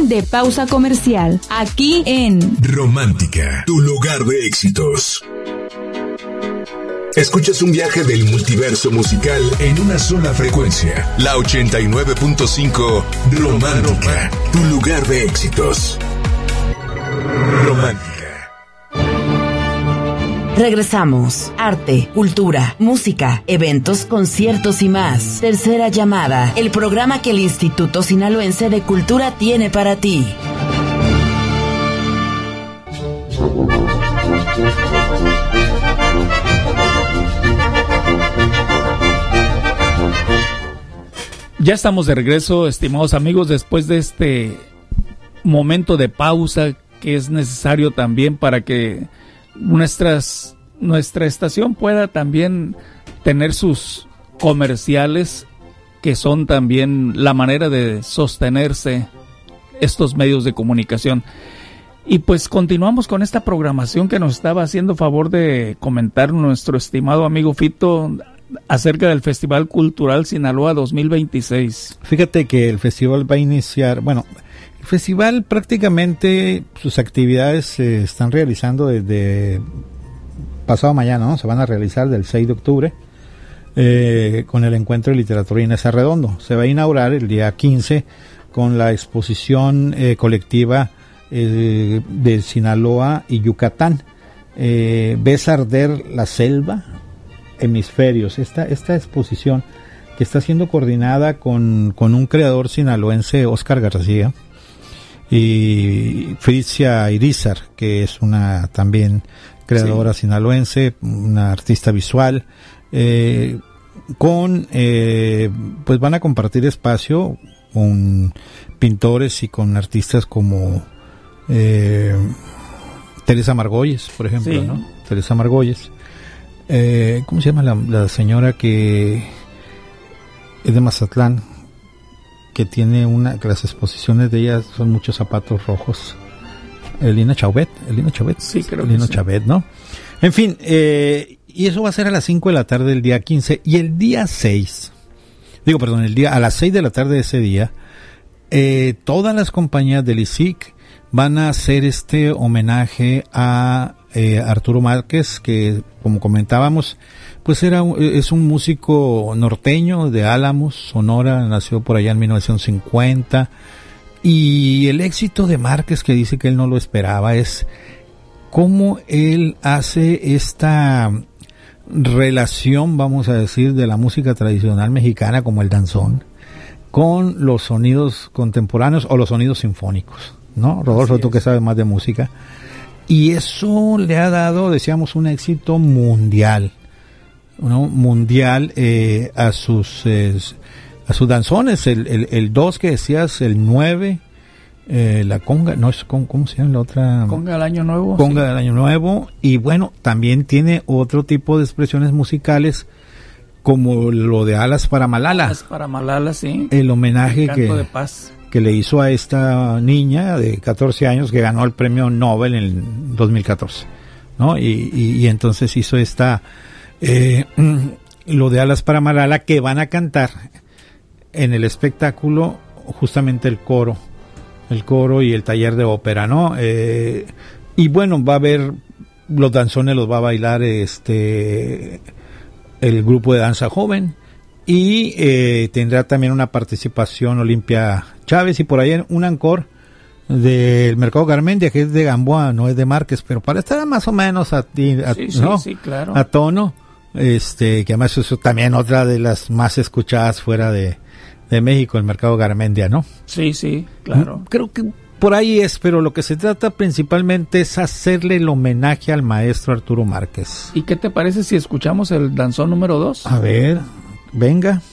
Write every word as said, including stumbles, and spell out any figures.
Fin de pausa comercial. Aquí en Romántica, tu lugar de éxitos. Escuchas un viaje del multiverso musical en una sola frecuencia. La ochenta y nueve punto cinco Romántica, tu lugar de éxitos. Romántica. Regresamos. Arte, cultura, música, eventos, conciertos y más. Tercera llamada. El programa que el Instituto Sinaloense de Cultura tiene para ti. Ya estamos de regreso, estimados amigos, después de este momento de pausa que es necesario también para que nuestras, nuestra estación pueda también tener sus comerciales, que son también la manera de sostenerse estos medios de comunicación. Y pues continuamos con esta programación que nos estaba haciendo favor de comentar nuestro estimado amigo Fito acerca del Festival Cultural Sinaloa dos mil veintiséis. Fíjate que el festival va a iniciar, bueno, el festival prácticamente sus actividades se están realizando desde pasado mañana, ¿no? Se van a realizar del seis de octubre eh, con el encuentro de literatura Inés Arredondo. Se va a inaugurar el día quince con la exposición eh, colectiva eh, de Sinaloa y Yucatán. Eh, Ves arder la selva, hemisferios. Esta, esta exposición que está siendo coordinada con, con un creador sinaloense, Oscar García, y Fritzia Irizar, que es una también creadora sí. sinaloense, una artista visual, eh, con eh, pues van a compartir espacio con pintores y con artistas como eh, Teresa Margolles, por ejemplo, sí. ¿no? Teresa Margolles. Eh, ¿Cómo se llama la, la señora que es de Mazatlán, que tiene una, que las exposiciones de ella son muchos zapatos rojos? Elina Chauvet, Elina Chauvet, sí, creo Elina que sí. Chauvet, ¿no? En fin, eh, y eso va a ser a las cinco de la tarde del día quince, y el día seis, digo, perdón, el día, a las seis de la tarde de ese día, eh, todas las compañías del I S I C van a hacer este homenaje a eh, Arturo Márquez, que como comentábamos, pues era es un músico norteño de Álamos, Sonora, nació por allá en mil novecientos cincuenta, y el éxito de Márquez, que dice que él no lo esperaba, es cómo él hace esta relación, vamos a decir, de la música tradicional mexicana como el danzón con los sonidos contemporáneos o los sonidos sinfónicos, ¿no? Rodolfo, tú que sabes más de música, y eso le ha dado, decíamos, un éxito mundial, ¿no? Mundial eh, a sus eh, a sus danzones, el el, el dos que decías, el nueve, eh, la conga, no es con, ¿cómo se llama la otra? Conga del Año Nuevo. Conga sí. del Año Nuevo, y bueno, también tiene otro tipo de expresiones musicales, como lo de Alas para Malala. Alas para Malala, sí. El homenaje el canto que, de paz. que le hizo a esta niña de catorce años que ganó el premio Nobel en el dos mil catorce, ¿no? Y, y, y entonces hizo esta, eh, lo de Alas para Malala, que van a cantar en el espectáculo justamente el coro, el coro y el taller de ópera, ¿no? Eh, y bueno, va a haber, los danzones los va a bailar este el grupo de danza joven, y eh, tendrá también una participación Olimpia Chávez, y por ahí un encore del Mercado Garmendia, que es de Gamboa, no es de Márquez, pero para estar más o menos a ti, a, sí, ¿no? sí, sí, claro. a tono, este, que además es también otra de las más escuchadas fuera de, de México, el Mercado Garmendia, ¿no? Sí, sí, claro. Creo que por ahí es, pero lo que se trata principalmente es hacerle el homenaje al maestro Arturo Márquez. ¿Y qué te parece si escuchamos el danzón número dos? A ver, venga.